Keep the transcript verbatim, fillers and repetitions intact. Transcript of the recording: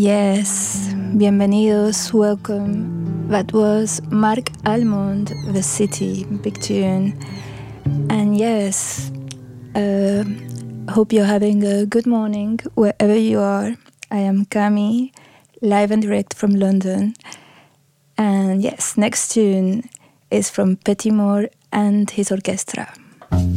Yes, bienvenidos, welcome. That was Marc Almond, The City, big tune. And yes, uh, hope you're having a good morning wherever you are. I am Cami, live and direct from London. And yes, next tune is from Pettimore and his orchestra.